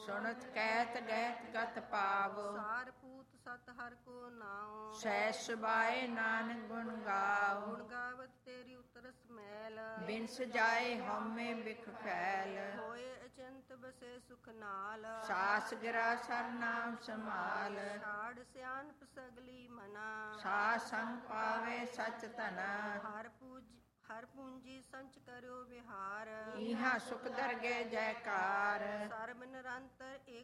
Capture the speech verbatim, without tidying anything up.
ਸੁਣਤ ਕਹਿਤ ਗਹਿਤ ਗਤ ਪਾਵ। ਸਾਰ ਪੂਤ ਸਤ ਹਰ ਕੋ ਨਾਉ। ਸਹਿ ਸੁਭਾਏ ਨਾਨਕ ਗੁਣ ਗਾਵ। ਗੁਣ ਗਾਵਤ ਤੇਰੀ ਉਤਰਸ ਮੈਲ। ਬਿਨ ਸਜਾਏ ਹਉਮੈ ਬਿਖ ਫੈਲ। ਹੋਏ ਅਚੰਤ ਬਸੇ ਸੁਖ ਨਾਲ। ਸਾਸ ਗਿਰਾ ਸਰ ਨਾਮ ਸਮਾਲ। ਛਾੜ ਸਿਆਣਪ ਸਗਲੀ ਮਨਾ। ਸਾ ਸੰਗ ਪਾਵੇ ਸਚ ਧਨਾ। ਹਰ ਪੂਜ ਹਰ ਪੂੰਜੀ ਸੰਚ ਕਰਿਓ ਵਿਹਾਰ। ਇਹਾਂ ਸੁਖ ਦਰਗੇ ਜੈਕਾਰ। ਸਰਬ ਨਿਰੰਤਰ ਏਕ